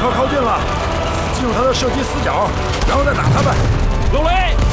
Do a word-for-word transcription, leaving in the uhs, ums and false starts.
核靠近了，进入他的射击死角，然后再打他们。 有雷！